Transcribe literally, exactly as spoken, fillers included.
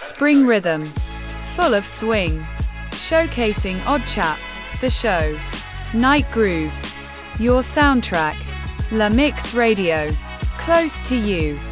Spring rhythm, full of swing, showcasing Oddchap, the show. Night grooves, your soundtrack. La Mix Radio, close to you.